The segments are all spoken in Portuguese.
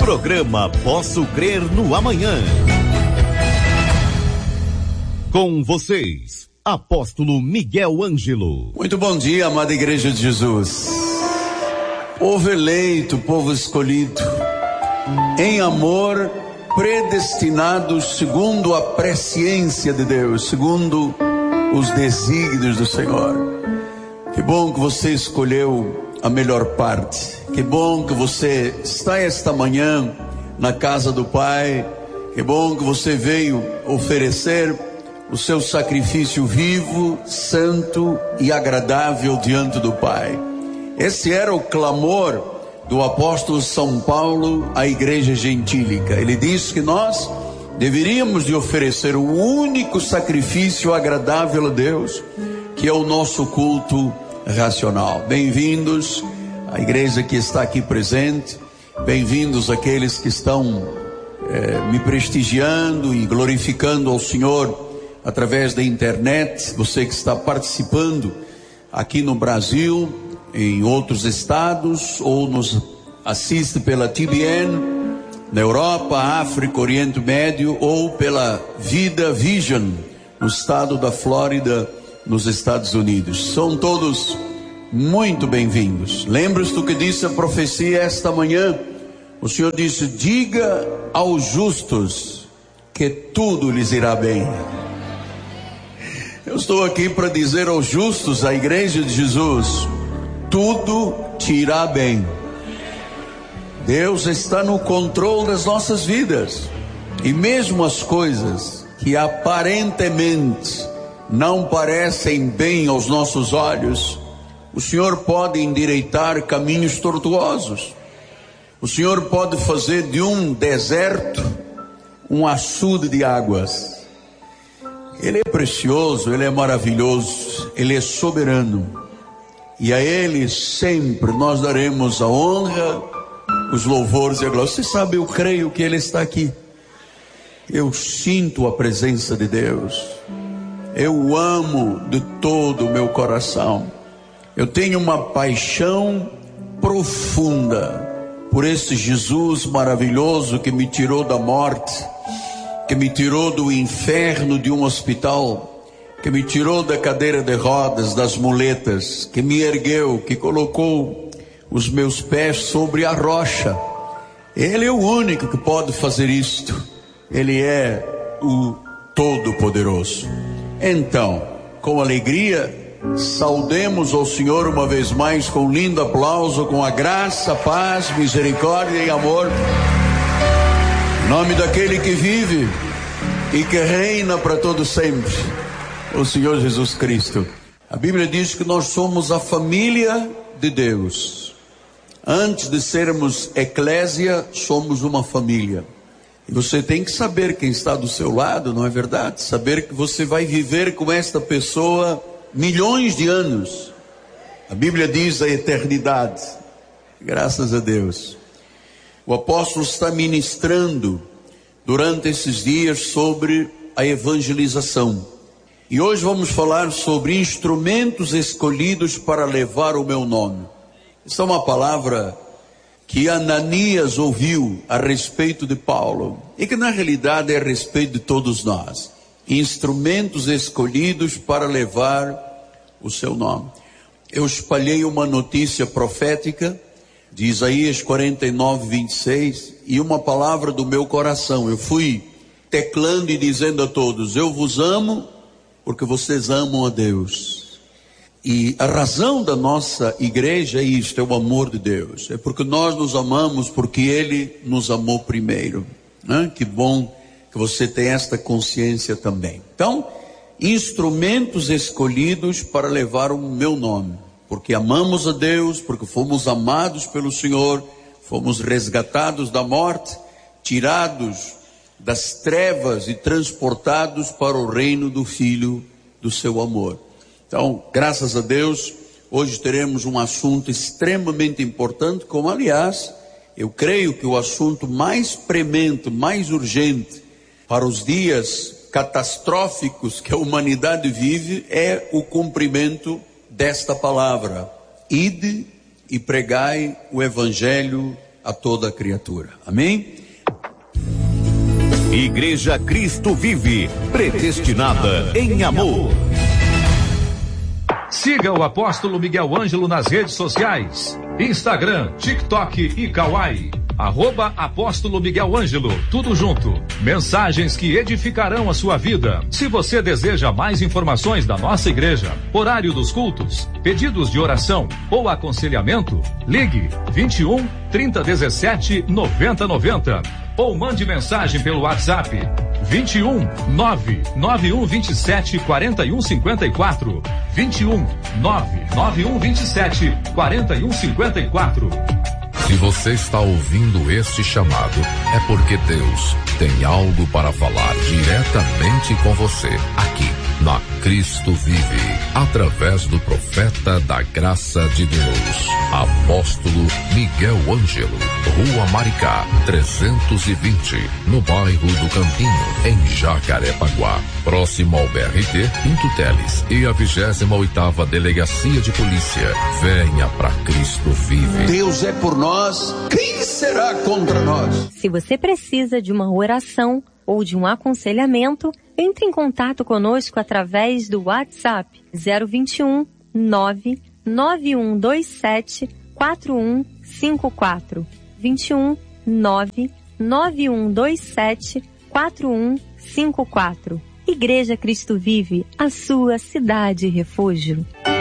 Programa Posso Crer no Amanhã. Com vocês, Apóstolo Miguel Ângelo. Muito bom dia, amada Igreja de Jesus. Povo eleito, povo escolhido, em amor, predestinados segundo a presciência de Deus, segundo os desígnios do Senhor. Que bom que você escolheu a melhor parte. Que bom que você está esta manhã na casa do Pai. Que bom que você veio oferecer o seu sacrifício vivo, santo e agradável diante do Pai. Esse era o clamor do apóstolo São Paulo à igreja gentílica. Ele disse que nós deveríamos de oferecer o único sacrifício agradável a Deus, que é o nosso culto racional. Bem-vindos à igreja que está aqui presente, bem-vindos aqueles que estão me prestigiando e glorificando ao Senhor através da internet, você que está participando aqui no Brasil, em outros estados, ou nos assiste pela TBN, na Europa, África, Oriente Médio, ou pela Vida Vision, no estado da Flórida, nos Estados Unidos. São todos muito bem-vindos. Lembra-se do que disse a profecia esta manhã? O Senhor disse: diga aos justos que tudo lhes irá bem. Eu estou aqui para dizer aos justos, à igreja de Jesus: tudo te irá bem. Deus está no controle das nossas vidas, e mesmo as coisas que aparentemente não parecem bem aos nossos olhos, o Senhor pode endireitar caminhos tortuosos. O Senhor pode fazer de um deserto um açude de águas. Ele é precioso, Ele é maravilhoso, Ele é soberano, e a Ele sempre nós daremos a honra, os louvores e a glória. Você sabe, eu creio que Ele está aqui. Eu sinto a presença de Deus. Eu o amo de todo o meu coração. Eu tenho uma paixão profunda por esse Jesus maravilhoso que me tirou da morte, que me tirou do inferno de um hospital, que me tirou da cadeira de rodas, das muletas, que me ergueu, que colocou os meus pés sobre a rocha. Ele é o único que pode fazer isto. Ele é o Todo-Poderoso. Então, com alegria, saudemos ao Senhor uma vez mais com um lindo aplauso, com a graça, paz, misericórdia e amor, em nome daquele que vive e que reina para todo sempre, o Senhor Jesus Cristo. A Bíblia diz que nós somos a família de Deus. Antes de sermos eclésia, somos uma família. E você tem que saber quem está do seu lado, não é verdade? Saber que você vai viver com esta pessoa milhões de anos. A Bíblia diz a eternidade. Graças a Deus. O apóstolo está ministrando durante esses dias sobre a evangelização. E hoje vamos falar sobre instrumentos escolhidos para levar o meu nome. Essa é uma palavra que Ananias ouviu a respeito de Paulo, e que na realidade é a respeito de todos nós. Instrumentos escolhidos para levar o seu nome. Eu espalhei uma notícia profética de Isaías 49:26, e uma palavra do meu coração. Eu fui teclando e dizendo a todos: eu vos amo porque vocês amam a Deus. E a razão da nossa igreja é isto, é o amor de Deus. É porque nós nos amamos, porque Ele nos amou primeiro, né? Que bom que você tem esta consciência também. Então, instrumentos escolhidos para levar o meu nome, porque amamos a Deus, porque fomos amados pelo Senhor, fomos resgatados da morte, tirados das trevas e transportados para o reino do Filho do seu amor. Então, graças a Deus, hoje teremos um assunto extremamente importante, como aliás, eu creio que o assunto mais premente, mais urgente para os dias catastróficos que a humanidade vive é o cumprimento desta palavra: ide e pregai o evangelho a toda criatura. Amém? Igreja Cristo Vive, predestinada em amor. Siga o apóstolo Miguel Ângelo nas redes sociais: Instagram, TikTok e Kawai. @apóstolo Miguel Ângelo, tudo junto. Mensagens que edificarão a sua vida. Se você deseja mais informações da nossa igreja, horário dos cultos, pedidos de oração ou aconselhamento, ligue 21 3017 9090 ou mande mensagem pelo WhatsApp 21 99127 4154. 21 99127 4154. Se você está ouvindo este chamado, é porque Deus tem algo para falar diretamente com você, aqui na Cristo Vive, através do profeta da graça de Deus, apóstolo Miguel Ângelo, Rua Maricá, 320, no bairro do Campinho, em Jacarepaguá, próximo ao BRT, Pinto Teles e a 28ª Delegacia de Polícia. Venha pra Cristo Vive. Deus é por nós, quem será contra nós? Se você precisa de uma oração ou de um aconselhamento, entre em contato conosco através do WhatsApp 021 99127 4154. 21 99127 4154. Igreja Cristo Vive, a sua cidade refúgio.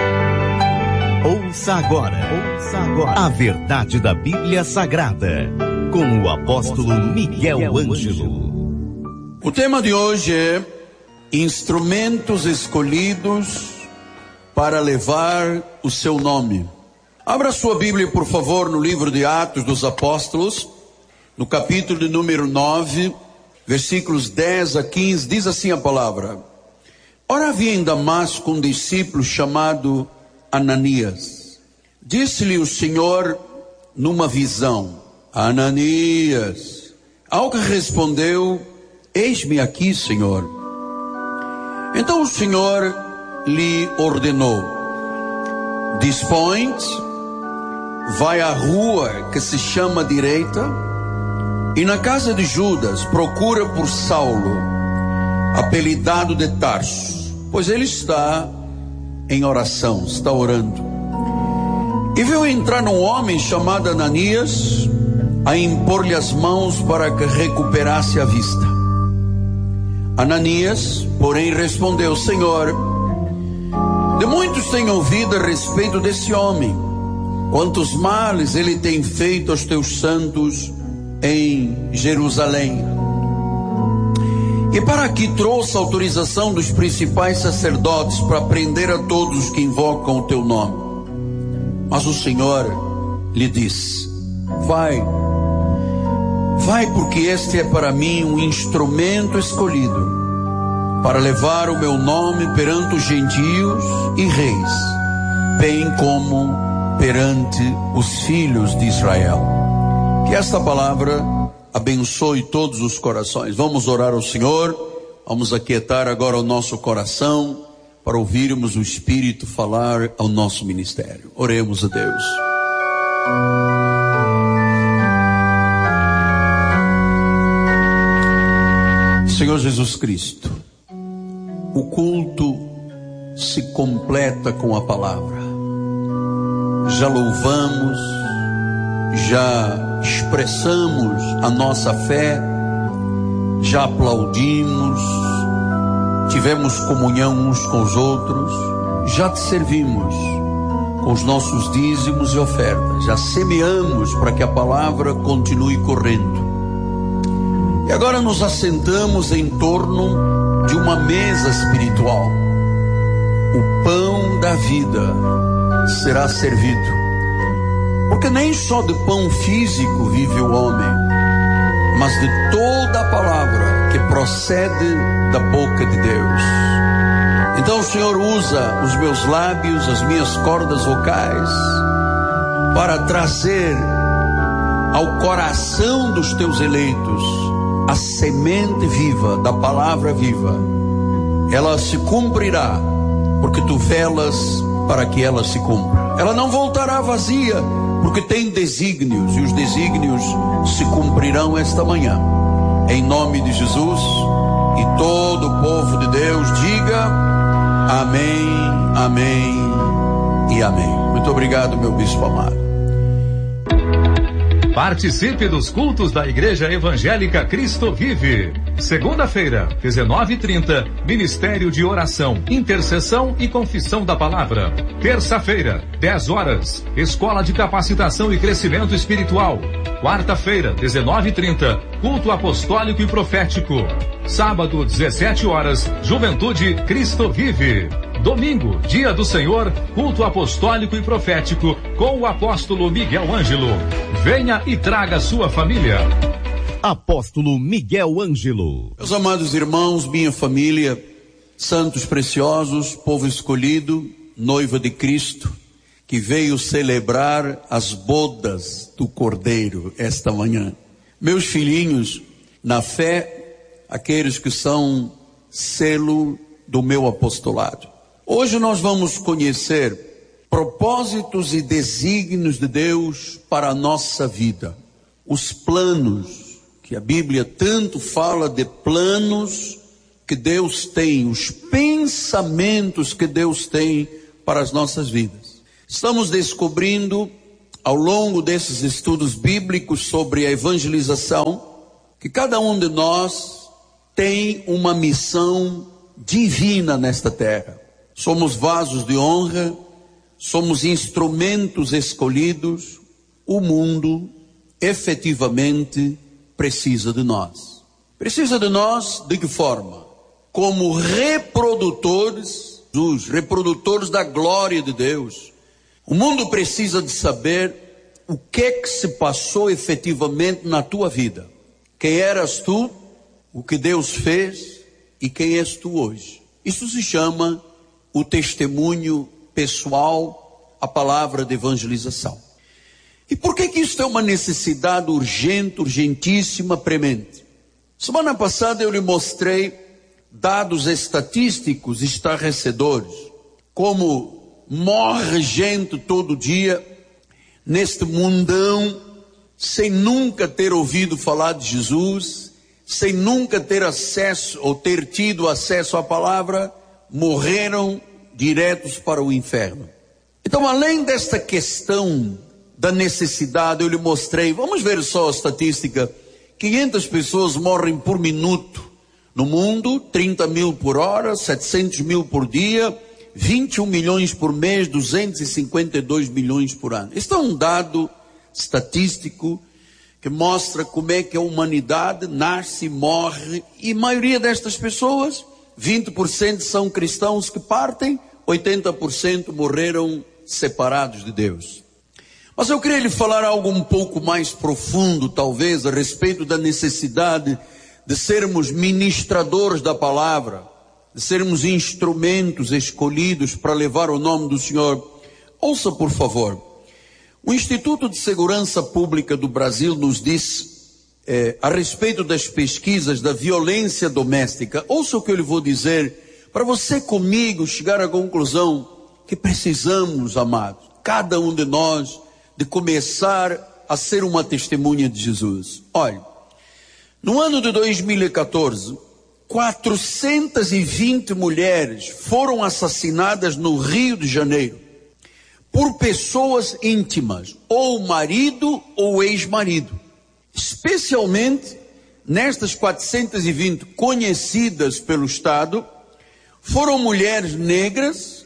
Ouça agora a verdade da Bíblia Sagrada, com o apóstolo Miguel Ângelo. O tema de hoje é instrumentos escolhidos para levar o seu nome. Abra sua Bíblia, por favor, no livro de Atos dos Apóstolos, no capítulo de número 9, versículos 10 a 15, diz assim a palavra: Ora, havia em Damasco um discípulo chamado Ananias. Disse-lhe o Senhor numa visão: Ananias. Ao que respondeu: Eis-me aqui, Senhor. Então o Senhor lhe ordenou: Dispõe-te, vai à rua que se chama Direita, e na casa de Judas procura por Saulo, apelidado de Tarso, pois ele está em oração, está orando. E viu entrar um homem chamado Ananias, a impor-lhe as mãos para que recuperasse a vista. Ananias, porém, respondeu: Senhor, de muitos tenho ouvido a respeito desse homem, quantos males ele tem feito aos teus santos em Jerusalém. E para aqui trouxe a autorização dos principais sacerdotes para prender a todos os que invocam o teu nome. Mas o Senhor lhe disse: Vai, porque este é para mim um instrumento escolhido para levar o meu nome perante os gentios e reis, bem como perante os filhos de Israel. Que esta palavra abençoe todos os corações. Vamos orar ao Senhor, vamos aquietar agora o nosso coração para ouvirmos o Espírito falar ao nosso ministério. Oremos a Deus. Senhor Jesus Cristo, o culto se completa com a palavra. Já louvamos, já expressamos a nossa fé, já aplaudimos, tivemos comunhão uns com os outros, já te servimos com os nossos dízimos e ofertas, já semeamos para que a palavra continue correndo. E agora nos assentamos em torno de uma mesa espiritual. O pão da vida será servido, porque nem só de pão físico vive o homem, mas de toda a palavra que procede da boca de Deus. Então o Senhor usa os meus lábios, as minhas cordas vocais, para trazer ao coração dos teus eleitos a semente viva da palavra viva. Ela se cumprirá, porque tu velas para que ela se cumpra. Ela não voltará vazia, porque tem desígnios, e os desígnios se cumprirão esta manhã. Em nome de Jesus, e todo o povo de Deus diga amém, amém e amém. Muito obrigado, meu bispo amado. Participe dos cultos da Igreja Evangélica Cristo Vive. Segunda-feira, 19h30, Ministério de Oração, Intercessão e Confissão da Palavra. Terça-feira, 10 horas, Escola de Capacitação e Crescimento Espiritual. Quarta-feira, 19h30, Culto Apostólico e Profético. Sábado, 17 horas, Juventude Cristo Vive. Domingo, Dia do Senhor, Culto Apostólico e Profético, com o apóstolo Miguel Ângelo. Venha e traga sua família. Apóstolo Miguel Ângelo. Meus amados irmãos, minha família, santos preciosos, povo escolhido, noiva de Cristo, que veio celebrar as bodas do Cordeiro esta manhã. Meus filhinhos, na fé, aqueles que são selo do meu apostolado. Hoje nós vamos conhecer propósitos e desígnios de Deus para a nossa vida. Os planos, que a Bíblia tanto fala de planos que Deus tem, os pensamentos que Deus tem para as nossas vidas. Estamos descobrindo, ao longo desses estudos bíblicos sobre a evangelização, que cada um de nós tem uma missão divina nesta terra. Somos vasos de honra, somos instrumentos escolhidos. O mundo efetivamente precisa de nós. Precisa de nós de que forma? Como reprodutores, os reprodutores da glória de Deus. O mundo precisa de saber o que é que se passou efetivamente na tua vida. Quem eras tu, o que Deus fez e quem és tu hoje. Isso se chama o testemunho pessoal, a palavra de evangelização. E por que isso é uma necessidade urgente, urgentíssima, premente? Semana passada eu lhe mostrei dados estatísticos estarrecedores, como morre gente todo dia neste mundão, sem nunca ter ouvido falar de Jesus, sem nunca ter acesso ou ter tido acesso à palavra, morreram diretos para o inferno. Então, além desta questão da necessidade, eu lhe mostrei, vamos ver só a estatística, 500 pessoas morrem por minuto no mundo, 30 mil por hora, 700 mil por dia, 21 milhões por mês, 252 milhões por ano. Este é um dado estatístico que mostra como é que a humanidade nasce e morre, e a maioria destas pessoas, 20% são cristãos que partem, 80% morreram separados de Deus. Mas eu queria lhe falar algo um pouco mais profundo, talvez, a respeito da necessidade de sermos ministradores da palavra, de sermos instrumentos escolhidos para levar o nome do Senhor. Ouça, por favor. O Instituto de Segurança Pública do Brasil nos diz a respeito das pesquisas da violência doméstica. Ouça o que eu lhe vou dizer, para você comigo chegar à conclusão que precisamos, amados, cada um de nós, de começar a ser uma testemunha de Jesus. Olha, no ano de 2014, 420 mulheres foram assassinadas no Rio de Janeiro, por pessoas íntimas, ou marido ou ex-marido. Especialmente nestas 420 conhecidas pelo Estado, foram mulheres negras,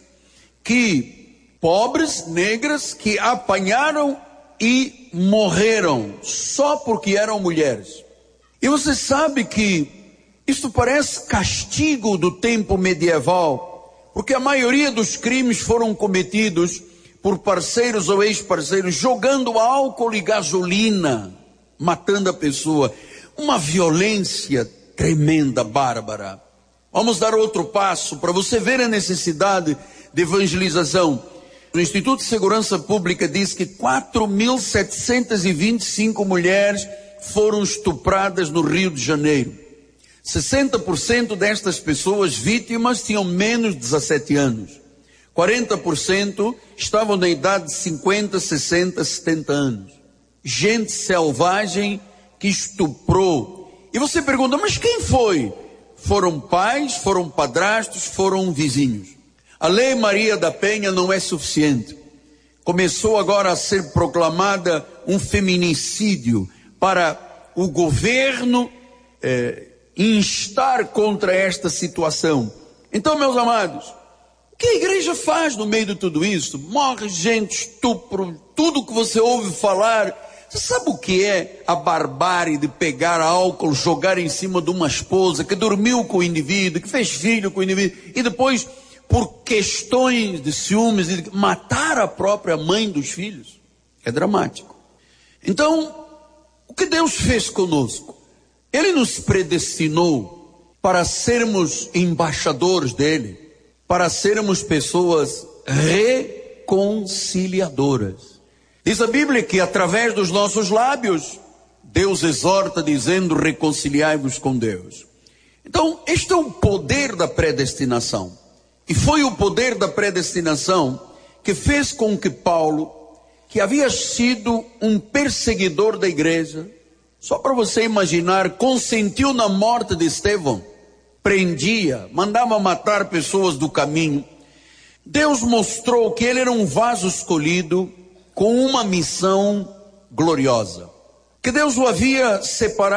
pobres negras, que apanharam e morreram só porque eram mulheres. E você sabe que isto parece castigo do tempo medieval, porque a maioria dos crimes foram cometidos por parceiros ou ex-parceiros, jogando álcool e gasolina, matando a pessoa. Uma violência tremenda, bárbara. Vamos dar outro passo para você ver a necessidade de evangelização. O Instituto de Segurança Pública diz que 4.725 mulheres foram estupradas no Rio de Janeiro. 60% destas pessoas vítimas tinham menos de 17 anos. 40% estavam na idade de 50, 60, 70 anos. Gente selvagem que estuprou. E você pergunta, mas quem foi? Foram pais, foram padrastos, foram vizinhos. A Lei Maria da Penha não é suficiente. Começou agora a ser proclamada um feminicídio para o governo instar contra esta situação. Então, meus amados, o que a igreja faz no meio de tudo isso? Morre gente, estupro, tudo que você ouve falar. Você sabe o que é a barbárie de pegar álcool, jogar em cima de uma esposa que dormiu com o indivíduo, que fez filho com o indivíduo, e depois, por questões de ciúmes, matar a própria mãe dos filhos? É dramático. Então, o que Deus fez conosco? Ele nos predestinou para sermos embaixadores dele, para sermos pessoas reconciliadoras. Diz a Bíblia que através dos nossos lábios, Deus exorta dizendo, reconciliai-vos com Deus. Então, este é o poder da predestinação. E foi o poder da predestinação que fez com que Paulo, que havia sido um perseguidor da igreja, só para você imaginar, consentiu na morte de Estevão, prendia, mandava matar pessoas do caminho. Deus mostrou que ele era um vaso escolhido com uma missão gloriosa, que Deus o havia separado